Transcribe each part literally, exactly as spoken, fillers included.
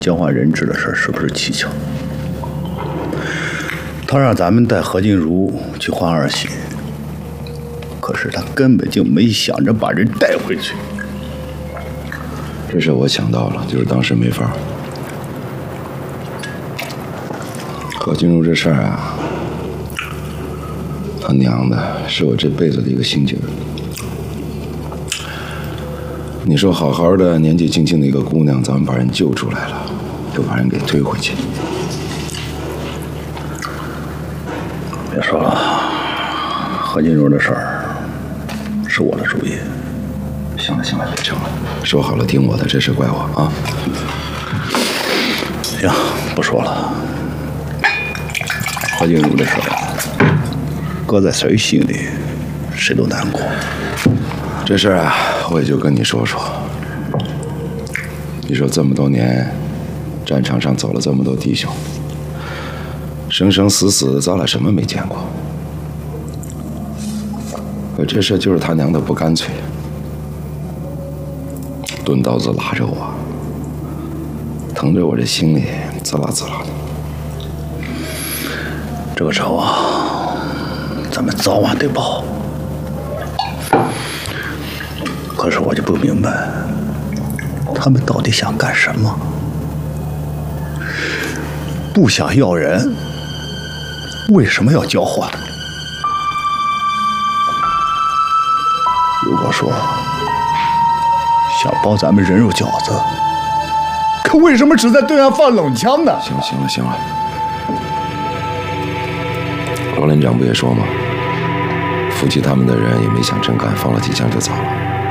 交换人质的事是不是蹊跷？他让咱们带何静茹去换二喜，可是他根本就没想着把人带回去。 这事我想到了，就是当时没法。何静茹这事儿啊，他娘的，是我这辈子的一个心结。你说好好的、年纪轻轻的一个姑娘，咱们把人救出来了，又把人给推回去。 别说了，何静茹的事儿是我的主意。 行了行了，别争了，说好了听我的，这事怪我啊。 行，不说了。何静茹的事儿，搁在谁心里，谁都难过。 这事儿啊，我也就跟你说说。你说这么多年，战场上走了这么多弟兄，生生死死，咱俩什么没见过？可这事就是他娘的不干脆，钝刀子拉着我，疼着我这心里滋啦滋啦的。 这个仇啊，咱们早晚得报。可是我就不明白，他们到底想干什么？不想要人，为什么要交换？如果说想包咱们人肉饺子，可为什么只在对岸放冷枪呢？ 行了行了行了，罗连长不也说吗？夫妻他们的人也没想真干，放了几枪就走了。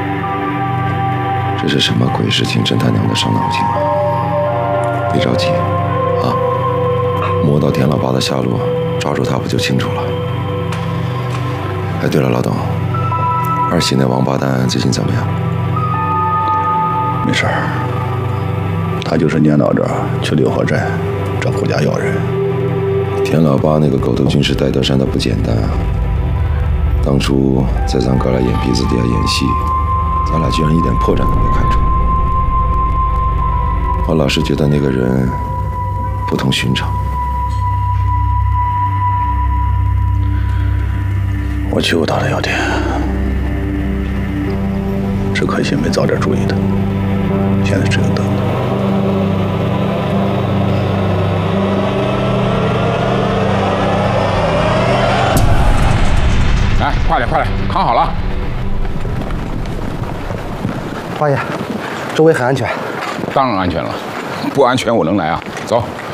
这是什么鬼事情？真他娘的伤脑筋啊！别着急啊，摸到田老八的下落，抓住他不就清楚了？哎，对了，老董，二喜那王八蛋最近怎么样？ 没事儿，他就是念叨着去六合寨找顾家要人。 田老八那个狗头军师戴德山，他不简单啊！当初在咱哥俩眼皮子底下演戏，咱俩居然一点破绽都没看出。我老是觉得那个人不同寻常。 我去过他的药店，只可惜没早点注意他，现在只能等。 来，快点，快点，扛好了。 八爷，周围很安全。 当然安全了，不安全我能来啊？走。